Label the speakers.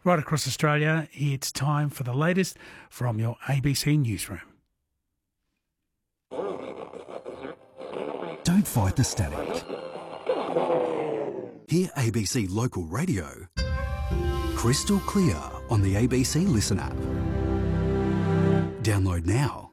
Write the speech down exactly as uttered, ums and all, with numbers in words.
Speaker 1: Right across Australia, it's time for the latest from your A B C newsroom.
Speaker 2: Don't fight the static. Hear A B C Local Radio crystal clear on the A B C Listen app. Download now.